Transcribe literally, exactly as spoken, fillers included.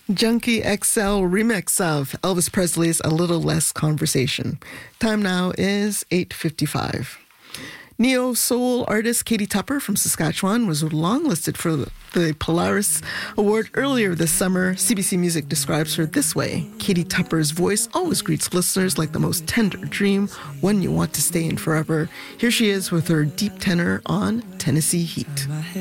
Junkie X L remix of Elvis Presley's A Little Less Conversation. Time now is eight fifty-five. Neo-soul artist Katie Tupper from Saskatchewan was longlisted for the Polaris Award earlier this summer. C B C Music describes her this way: Katie Tupper's voice always greets listeners like the most tender dream, one you want to stay in forever. Here she is with her deep tenor on Tennessee Heat.